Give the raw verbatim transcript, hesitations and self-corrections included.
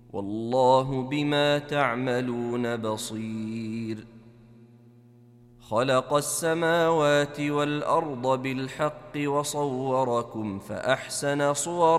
والله بما تعملون بصير. خلق السماوات والأرض بالحق وصوركم فأحسن صوركم